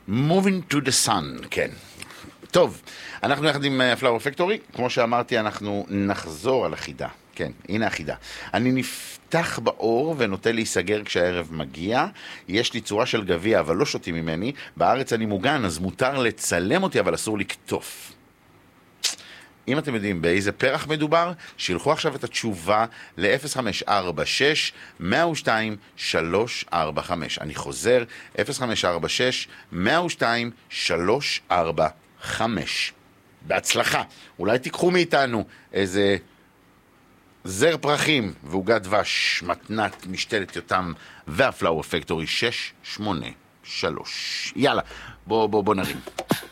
Moving to the sun, כן. טוב, אנחנו יחד עם פלאואר פקטורי, כמו שאמרתי, אנחנו נחזור על החידה. כן, הנה החידה. אני נפתח באור ונוטה להיסגר כשהערב מגיע. יש לי צורה של גביע, אבל לא שותים ממני. בארץ אני מוגן, אז מותר לצלם אותי, אבל אסור לקטוף. אם אתם יודעים באיזה פרח מדובר, שילחו עכשיו את התשובה ל-0546-102-345. אני חוזר, 0546-102-345. בהצלחה. אולי תיקחו מאיתנו איזה זר פרחים ועוגת דבש, מתנת, משתלת יותם והפלאואר פקטורי 683. יאללה, בוא נרים.